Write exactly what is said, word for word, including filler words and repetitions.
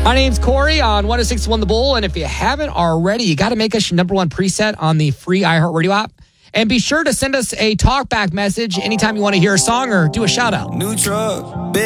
My name's Corey on one oh six point one The Bull, and if you haven't already, you got to make us your number one preset on the free iHeartRadio app. And be sure to send us a talkback message anytime you want to hear a song or do a shout out. New truck, big